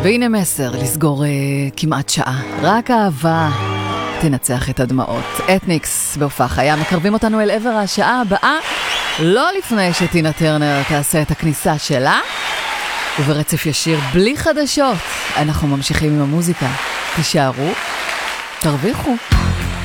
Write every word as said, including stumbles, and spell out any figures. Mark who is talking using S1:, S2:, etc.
S1: והנה מסר לסגור uh, כמעט שעה. רק אהבה תנצח את הדמעות. אתניקס בהופעה חיה מקרבים אותנו אל עבר השעה הבאה, לא לפני שטינה טרנר תעשה את הכניסה שלה, וברצף ישיר בלי חדשות אנחנו ממשיכים עם המוזיקה. תישארו, תרוויחו.